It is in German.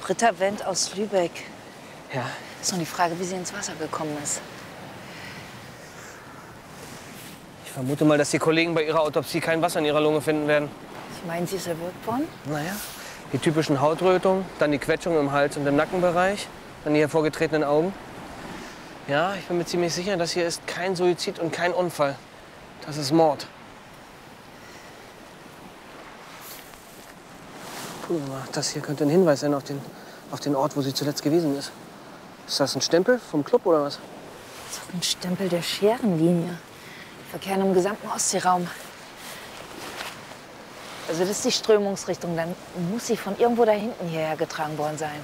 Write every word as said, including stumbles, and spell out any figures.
Britta Wendt aus Lübeck. Ja. Ist nur die Frage, wie sie ins Wasser gekommen ist. Ich vermute mal, dass die Kollegen bei ihrer Autopsie kein Wasser in ihrer Lunge finden werden. Sie meinen, sie ist erwürgt worden? Naja, die typischen Hautrötungen, dann die Quetschung im Hals- und im Nackenbereich, dann die hervorgetretenen Augen. Ja, ich bin mir ziemlich sicher, das hier ist kein Suizid und kein Unfall. Das ist Mord. Puh, das hier könnte ein Hinweis sein auf den, auf den Ort, wo sie zuletzt gewesen ist. Ist das ein Stempel vom Club oder was? Das ist doch ein Stempel der Scherenlinie. Verkehren im gesamten Ostseeraum. Also das ist die Strömungsrichtung. Dann muss sie von irgendwo da hinten hierher getragen worden sein.